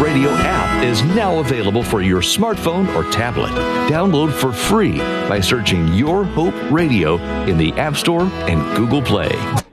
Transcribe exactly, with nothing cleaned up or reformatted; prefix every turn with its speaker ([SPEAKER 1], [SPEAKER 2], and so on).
[SPEAKER 1] Radio app is now available for your smartphone or tablet. Download for free by searching Your Hope Radio in the App Store and Google Play.